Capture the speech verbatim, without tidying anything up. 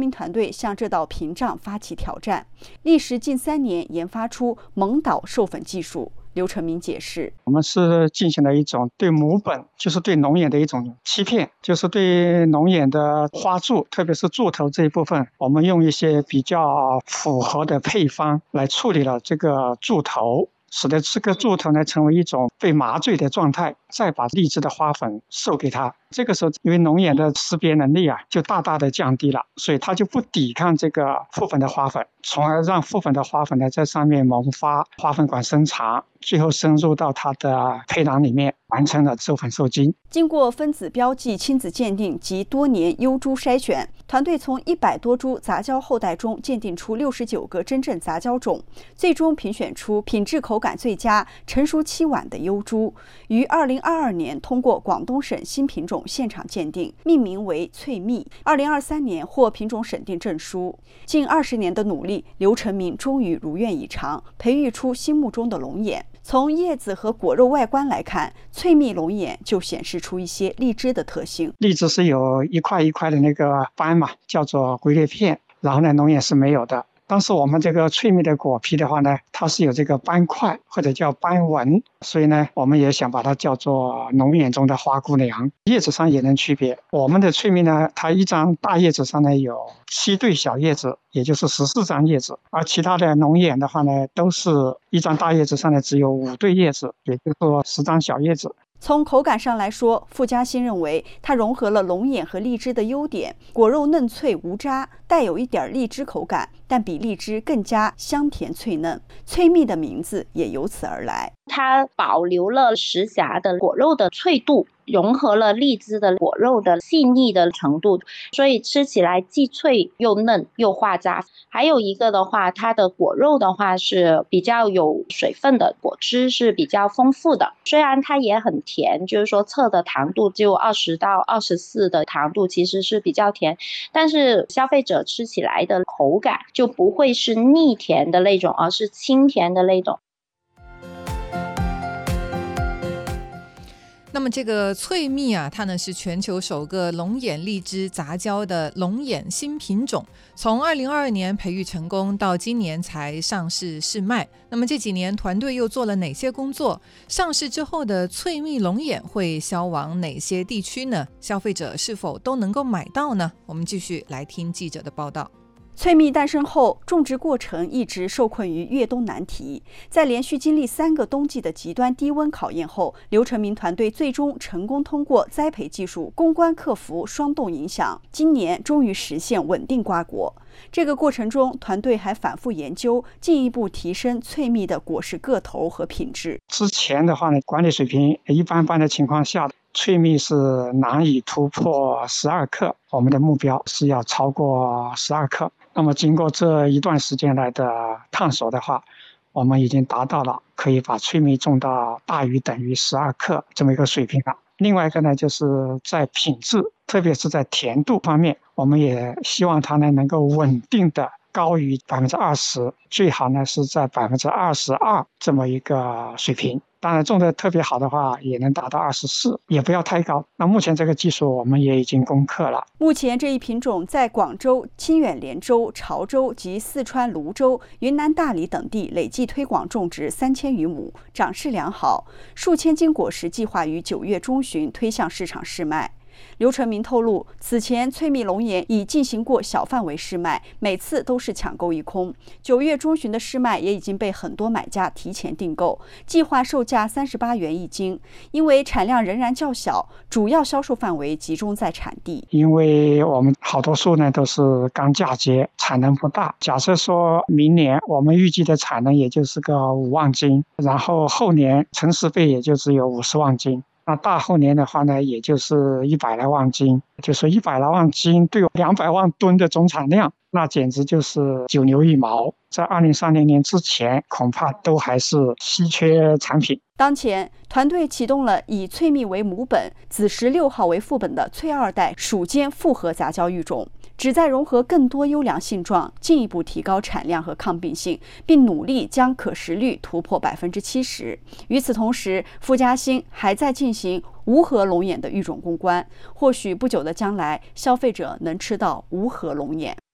明团队向这道屏障发起挑战，历时近三年研发出蒙导授粉技术。刘成明解释， 我们是进行了一种对母本，就是对龙眼的一种欺骗，就是对龙眼的花柱，特别是柱头这一部分，我们用一些比较符合的配方来处理了这个柱头，使得这个柱头呢成为一种被麻醉的状态，再把荔枝的花粉授给它。这个时候，因为龙眼的识别能力啊，就大大的降低了，所以它就不抵抗这个覆粉的花粉，从而让覆粉的花粉呢在上面萌发，花粉管伸长，最后深入到它的胚囊里面，完成了授粉受精。 经过分子标记、亲子鉴定及多年优株筛选，团队从一百多株杂交后代中鉴定出六十九个真正杂交种，最终评选出品质口感最佳、成熟期晚的优株，于二零二二年通过广东省新品种现场鉴定，命名为翠蜜。二零二三年获品种审定证书。近二十年的努力，刘成明终于如愿以偿，培育出心目中的龙眼。从叶子和果肉外观来看，翠蜜龙眼就显示出一些荔枝的特性。 荔枝是有一块一块的那个斑嘛，叫做龟裂片，然后呢，龙眼是没有的。当时我们这个翠蜜的果皮的话呢，它是有这个斑块或者叫斑纹，所以呢，我们也想把它叫做龙眼中的花姑娘。叶子上也能区别，我们的翠蜜呢，它一张大叶子上呢有七对小叶子，也就是十四张叶子，而其他的龙眼的话呢，都是一张大叶子上呢只有五对叶子，也就是说十张小叶子。 从口感上来说，傅嘉欣认为它融合了龙眼和荔枝的优点，果肉嫩脆无渣，带有一点荔枝口感，但比荔枝更加香甜脆嫩。翠蜜的名字也由此而来。 它保留了时霞的果肉的脆度，融合了荔枝的果肉的细腻的程度，所以吃起来既脆又嫩又化渣。还有一个的话，它的果肉的话是比较有水分的，果汁是比较丰富的。虽然它也很甜，就是说测的糖度就二十到二十四的糖度，其实是比较甜，但是消费者吃起来的口感就不会是腻甜的那种，而是清甜的那种。 那么这个翠蜜啊，它呢是全球首个龙眼荔枝杂交的龙眼新品种，从二零二二年培育成功，到今年才上市试卖。那么这几年团队又做了哪些工作？上市之后的翠蜜龙眼会销往哪些地区呢？消费者是否都能够买到呢？我们继续来听记者的报道。 翠蜜诞生后，种植过程一直受困于越冬难题。在连续经历三个冬季的极端低温考验后，刘成明团队最终成功通过栽培技术攻关克服霜冻影响，今年终于实现稳定瓜果。这个过程中，团队还反复研究，进一步提升翠蜜的果实个头和品质。 之前的话呢，管理水平一般般的情况下，翠蜜是难以突破十二克，我们的目标是要超过十二克。那么经过这一段时间来的探索的话，我们已经达到了可以把翠蜜种到大于等于十二克这么一个水平了。另外一个呢，就是在品质，特别是在甜度方面，我们也希望它呢能够稳定的高于百分之二十，最好呢是在百分之二十二这么一个水平。当然种的特别好的话，也能达到二十四，也不要太高。那目前这个技术我们也已经攻克了。 目前这一品种在广州、清远连州、潮州及四川泸州、云南大理等地累计推广种植三千余亩，长势良好。数千斤果实计划于九月中旬推向市场试卖。刘成明透露，此前翠蜜龙眼已进行过小范围试卖，每次都是抢购一空。九月中旬的试卖也已经被很多买家提前订购，计划售价三十八元一斤。因为产量仍然较小，主要销售范围集中在产地。 因为我们好多树呢都是刚嫁接，产能不大。假设说明年我们预计的产能也就是个五万斤，然后后年成十倍也就只有五十万斤。那大后年的话呢，也就是一百来万斤，就是一百来万斤对两百万吨的总产量，那简直就是九牛一毛。在二零三零年之前，恐怕都还是稀缺产品。 当前，团队启动了以翠蜜为母本、子实六号为副本的翠二代属间复合杂交育种，旨在融合更多优良性状，进一步提高产量和抗病性，并努力将可食率突破百分之七十。与此同时，傅嘉欣还在进行无核龙眼的育种攻关，或许不久的将来，消费者能吃到无核龙眼。